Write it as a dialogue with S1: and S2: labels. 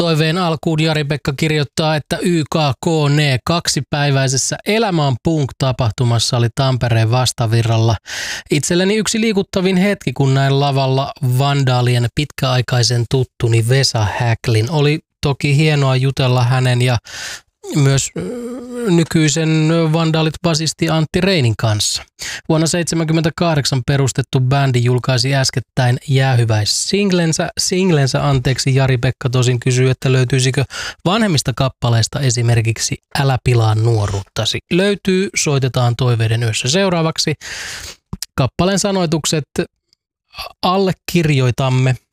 S1: Toiveen alkuun Jari-Pekka kirjoittaa, että YKK-ne kaksipäiväisessä Elämä on punk-tapahtumassa oli Tampereen Vastavirralla. Itselleni yksi liikuttavin hetki, kun näin lavalla Vandaalien pitkäaikaisen tuttuni Vesa Häklin. Oli toki hienoa jutella hänen ja myös nykyisen Vandaalit-basisti Antti Reinin kanssa. Vuonna 1978 perustettu bändi julkaisi äskettäin jäähyväissinglensä. Anteeksi, Jari-Pekka tosin kysyy, että löytyisikö vanhemmista kappaleista esimerkiksi Älä pilaa nuoruuttasi. Löytyy, soitetaan Toiveiden yössä. Seuraavaksi kappaleen sanoitukset allekirjoitamme